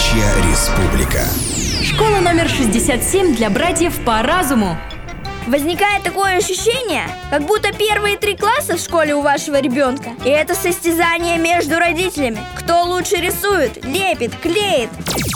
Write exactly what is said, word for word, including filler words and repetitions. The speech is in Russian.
Настоящая республика. Школа номер шестьдесят семь для братьев по разуму. Возникает такое ощущение, как будто первые три класса в школе у вашего ребенка. И это состязание между родителями. Кто лучше рисует, лепит, клеит.